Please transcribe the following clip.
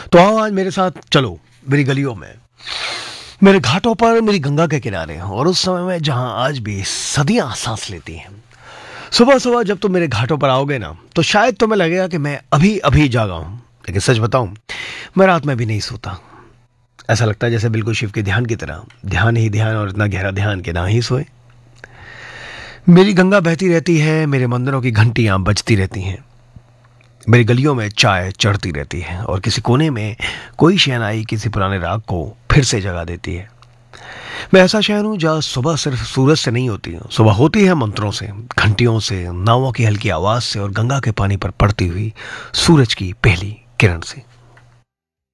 तो आओ आज मेरे साथ चलो मेरी गलियों में, मेरे घाटों पर, मेरी गंगा के किनारे, और उस समय में जहां आज भी सदियां सांस लेती हैं। सुबह सुबह जब तुम मेरे घाटों पर आओगे ना, तो शायद तुम्हें लगेगा कि मैं अभी अभी जागा हूं, लेकिन सच बताऊं, मैं रात में भी नहीं सोता। ऐसा लगता है जैसे बिल्कुल शिव के ध्यान की तरह, ध्यान ही ध्यान, और इतना गहरा ध्यान के ना ही सोए। मेरी गंगा बहती रहती है, मेरे मंदिरों की घंटियां बजती रहती हैं, मेरी गलियों में चाय चढ़ती रहती है, और किसी कोने में कोई शहनाई किसी पुराने राग को फिर से जगा देती है। मैं ऐसा शहर हूँ जहाँ सुबह सिर्फ सूरज से नहीं होती, सुबह होती है मंत्रों से, घंटियों से, नावों की हल्की आवाज से, और गंगा के पानी पर पड़ती हुई सूरज की पहली किरण से।